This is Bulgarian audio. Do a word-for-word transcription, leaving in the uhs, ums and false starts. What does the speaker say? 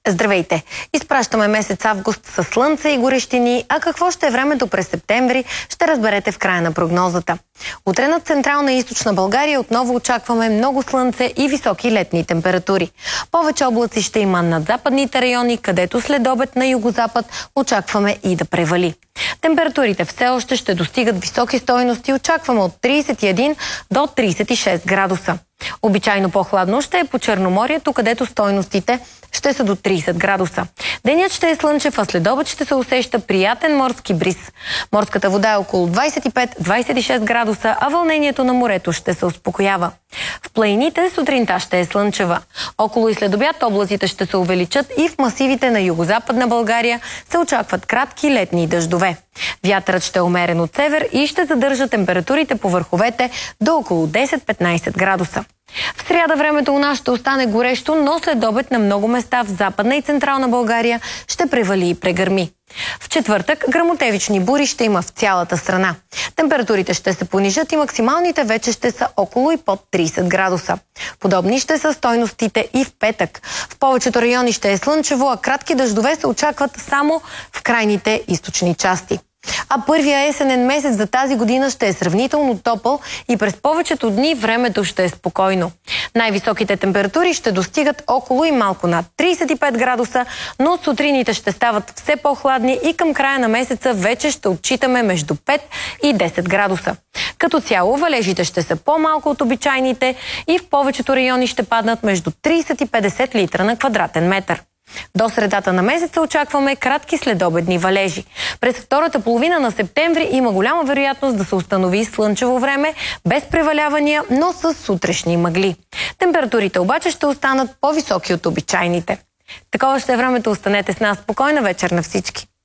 Здравейте! Изпращаме месец август със слънце и горещини, а какво ще е времето през септември, ще разберете в края на прогнозата. Утре над Централна и Източна България отново очакваме много слънце и високи летни температури. Повече облаци ще има над западните райони, където след обед на югозапад очакваме и да превали. Температурите все още ще достигат високи стойности, очакваме от тридесет и един до тридесет и шест градуса. Обичайно по-хладно ще е по Черноморието, където стойностите ще са до тридесет градуса. Денят ще е слънчев, а след обед ще се усеща приятен морски бриз. Морската вода е около двадесет и пет до двадесет и шест градуса, а вълнението на морето ще се успокоява. В планините сутринта ще е слънчева. Около и след обяд облаците ще се увеличат и в масивите на югозападна България се очакват кратки летни дъждове. Вятърът ще е умерен от север и ще задържа температурите по върховете до около десет до петнадесет градуса. В сряда времето у нас ще остане горещо, но след обед на много места в Западна и Централна България ще превали и прегърми. В четвъртък гръмотевични бури ще има в цялата страна. Температурите ще се понижат и максималните вече ще са около и под тридесет градуса. Подобни ще са стойностите и в петък. В повечето райони ще е слънчево, а кратки дъждове се очакват само в крайните източни части. А първия есенен месец за тази година ще е сравнително топъл и през повечето дни времето ще е спокойно. Най-високите температури ще достигат около и малко над тридесет и пет градуса, но сутрините ще стават все по-хладни и към края на месеца вече ще отчитаме между пет и десет градуса. Като цяло валежите ще са по-малко от обичайните и в повечето райони ще паднат между тридесет и петдесет литра на квадратен метър. До средата на месеца очакваме кратки следобедни валежи. През втората половина на септември има голяма вероятност да се установи слънчево време, без превалявания, но с сутрешни мъгли. Температурите обаче ще останат по-високи от обичайните. Такова ще е времето, останете с нас. Спокойна вечер на всички!